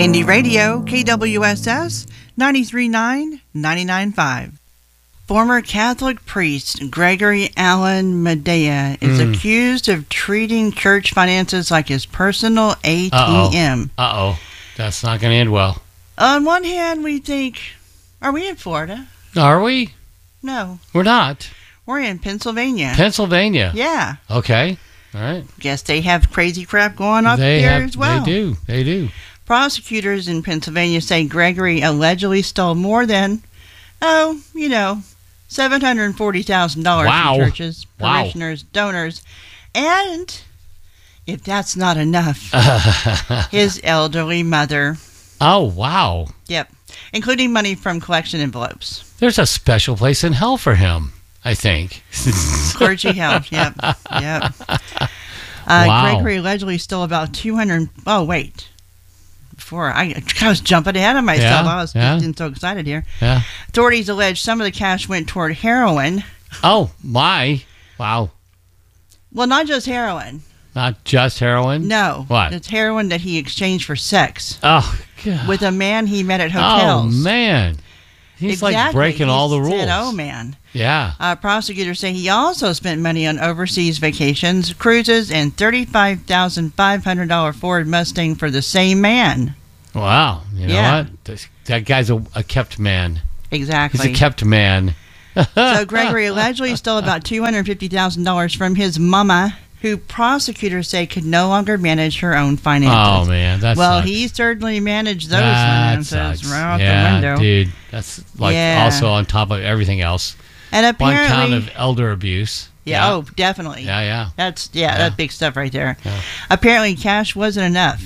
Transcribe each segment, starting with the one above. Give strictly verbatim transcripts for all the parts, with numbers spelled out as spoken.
Indie Radio, K W S S, ninety-three point nine, ninety-nine point five. Former Catholic priest Gregory Alan Medea is mm. accused of treating church finances like his personal A T M. Uh-oh. Uh-oh. That's not going to end well. On one hand, we think, are we in Florida? Are we? No. We're not. We're in Pennsylvania. Pennsylvania? Yeah. Okay. All right. Guess they have crazy crap going up they there have, as well. They do. They do. Prosecutors in Pennsylvania say Gregory allegedly stole more than, oh, you know, seven hundred forty thousand dollars wow. from churches, wow. parishioners, donors, and, if that's not enough, his elderly mother. Oh, wow. Yep. Including money from collection envelopes. There's a special place in hell for him, I think. Clergy hell, yep. Yep. Uh, wow. Gregory allegedly stole about two hundred. Oh, wait. Before I, I was jumping ahead of myself. Yeah, I was yeah. getting so excited here. Yeah. Authorities allege some of the cash went toward heroin. Oh, my. Wow. Well, not just heroin. Not just heroin? No. What? It's heroin that he exchanged for sex. Oh, God. With a man he met at hotels. Oh, man. He's exactly. like breaking he all the rules. Said, oh, man. Yeah. Uh, prosecutors say he also spent money on overseas vacations, cruises, and thirty-five thousand five hundred dollars Ford Mustang for the same man. Wow. You know yeah. what? That guy's a, a kept man. Exactly. He's a kept man. So Gregory allegedly stole about two hundred fifty thousand dollars from his mama, who prosecutors say could no longer manage her own finances. Oh, man. That's Well, sucks. he certainly managed those that finances sucks. right out yeah, the window. Dude. That's like yeah. also on top of everything else. And apparently, one count of elder abuse. Yeah, yeah. oh, definitely. Yeah, yeah. That's yeah, yeah. that's big stuff right there. Yeah. Apparently, cash wasn't enough,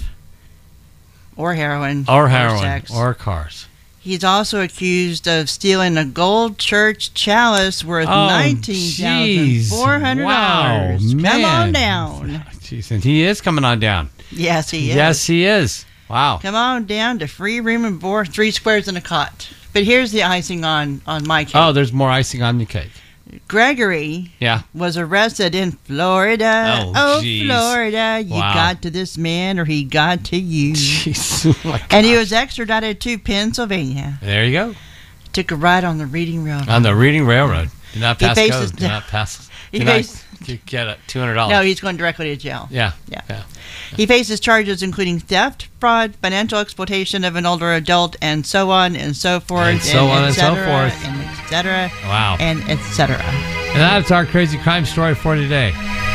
or heroin, or heroin, or sex, or cars. He's also accused of stealing a gold church chalice worth oh, nineteen thousand four hundred dollars. Wow, Come man. on down. Jeez, and he is coming on down. Yes, he is. Yes, he is. Wow. Come on down to free room and board, three squares and a cot. But here's the icing on, on my cake. Oh, there's more icing on the cake. Gregory yeah. was arrested in Florida. Oh, oh geez. Florida. You wow. got to this man or he got to you. Jeez. Oh and he was extradited to Pennsylvania. There you go. Took a ride on the Reading Railroad. On the Reading Railroad. Did not pass he go. Did not pass. He Did faces, not get a two hundred dollars. No, he's going directly to jail. Yeah. Yeah. yeah. He faces charges including theft, fraud, financial exploitation of an older adult, and so on and so forth. And so and on and so cetera, forth. And et cetera. Wow. And et cetera. And that's our crazy crime story for today.